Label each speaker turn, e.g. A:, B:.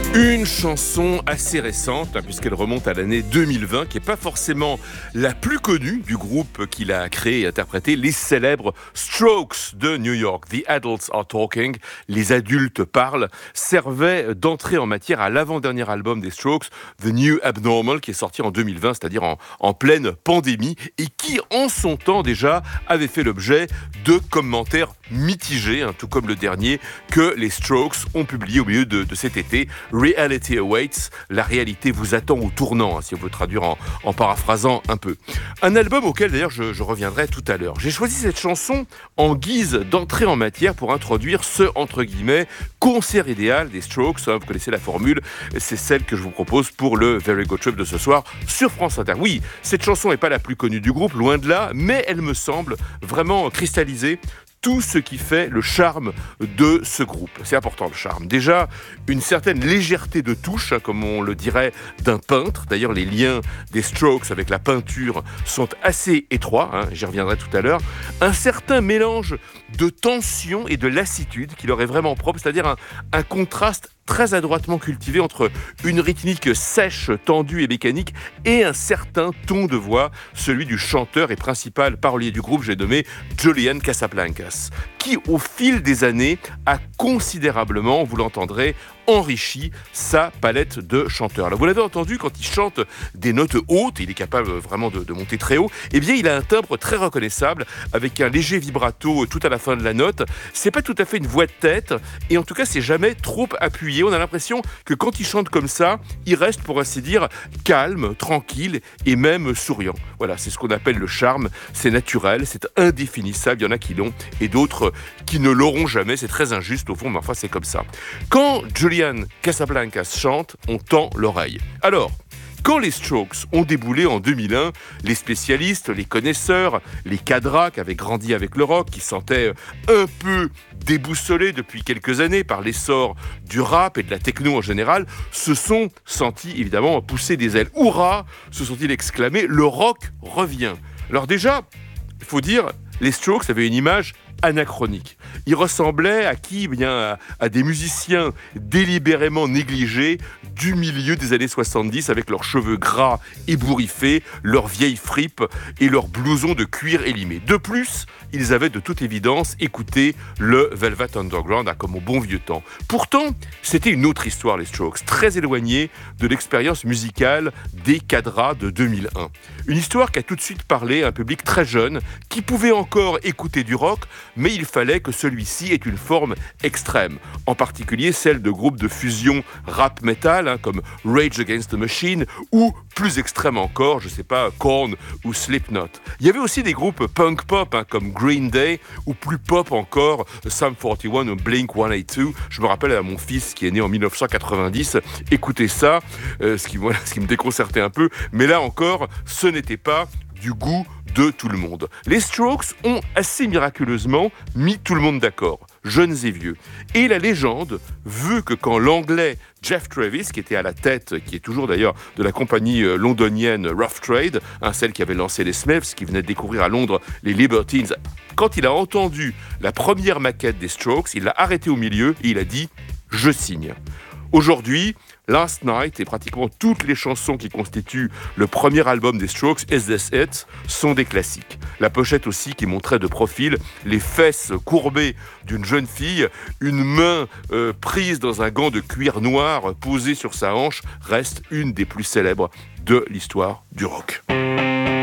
A: Une chanson assez récente, puisqu'elle remonte à l'année 2020, qui n'est pas forcément la plus connue du groupe qu'il a créé et interprété, les célèbres Strokes de New York. The Adults Are Talking, les adultes parlent, servait d'entrée en matière à l'avant-dernier album des Strokes, The New Abnormal, qui est sorti en 2020, c'est-à-dire en pleine pandémie, et qui, en son temps déjà, avait fait l'objet de commentaires mitigés, tout comme le dernier que les Strokes ont publié au milieu de cet été. Reality awaits, la réalité vous attend au tournant, si on veut traduire en paraphrasant un peu. Un album auquel d'ailleurs je reviendrai tout à l'heure. J'ai choisi cette chanson en guise d'entrée en matière pour introduire ce, entre guillemets, concert idéal des Strokes. Vous connaissez la formule, c'est celle que je vous propose pour le Very Good Trip de ce soir sur France Inter. Oui, cette chanson n'est pas la plus connue du groupe, loin de là, mais elle me semble vraiment cristalliser tout ce qui fait le charme de ce groupe. C'est important, le charme. Déjà, une certaine légèreté de touche, comme on le dirait d'un peintre. D'ailleurs, les liens des Strokes avec la peinture sont assez étroits, j'y reviendrai tout à l'heure. Un certain mélange de tension et de lassitude qui leur est vraiment propre, c'est-à-dire un contraste très adroitement cultivé entre une rythmique sèche, tendue et mécanique et un certain ton de voix, celui du chanteur et principal parolier du groupe, j'ai nommé Julian Casablancas, qui au fil des années a considérablement, vous l'entendrez, enrichi sa palette de chanteurs. Alors vous l'avez entendu, quand il chante des notes hautes, il est capable vraiment de monter très haut, eh bien il a un timbre très reconnaissable avec un léger vibrato tout à la fin de la note. C'est pas tout à fait une voix de tête et en tout cas c'est jamais trop appuyé. On a l'impression que quand il chante comme ça, il reste pour ainsi dire calme, tranquille et même souriant. Voilà, c'est ce qu'on appelle le charme, c'est naturel, c'est indéfinissable, il y en a qui l'ont et d'autres qui ne l'auront jamais, c'est très injuste au fond, mais enfin c'est comme ça. Quand Julian Casablancas chante, on tend l'oreille. Alors, quand les Strokes ont déboulé en 2001, les spécialistes, les connaisseurs, les cadras qui avaient grandi avec le rock, qui sentaient un peu déboussolés depuis quelques années par l'essor du rap et de la techno en général, se sont sentis évidemment pousser des ailes. Hurrah, se sont-ils exclamés, le rock revient. Alors déjà, il faut dire, les Strokes avaient une image anachronique. Ils ressemblaient à qui ? À des musiciens délibérément négligés du milieu des années 70 avec leurs cheveux gras ébouriffés, leurs vieilles fripes et leurs blousons de cuir élimés. De plus, ils avaient de toute évidence écouté le Velvet Underground comme au bon vieux temps. Pourtant, c'était une autre histoire, les Strokes, très éloignée de l'expérience musicale des cadras de 2001. Une histoire qui a tout de suite parlé à un public très jeune qui pouvait encore écouter du rock, mais il fallait que celui-ci ait une forme extrême, en particulier celle de groupes de fusion rap-metal, comme Rage Against the Machine, ou plus extrême encore, Korn ou Slipknot. Il y avait aussi des groupes punk-pop, comme Green Day, ou plus pop encore, Sum 41 ou Blink-182. Je me rappelle à mon fils qui est né en 1990, écouter ça, ce qui me déconcertait un peu, mais là encore, ce n'était pas du goût de tout le monde. Les Strokes ont assez miraculeusement mis tout le monde d'accord, jeunes et vieux. Et la légende veut que quand l'anglais Jeff Travis, qui était à la tête, qui est toujours d'ailleurs de la compagnie londonienne Rough Trade, celle qui avait lancé les Smiths, qui venait de découvrir à Londres les Libertines, quand il a entendu la première maquette des Strokes, il l'a arrêté au milieu et il a dit « Je signe ». Aujourd'hui, Last Night et pratiquement toutes les chansons qui constituent le premier album des Strokes, Is This It, sont des classiques. La pochette aussi qui montrait de profil les fesses courbées d'une jeune fille, une main prise dans un gant de cuir noir posé sur sa hanche, reste une des plus célèbres de l'histoire du rock.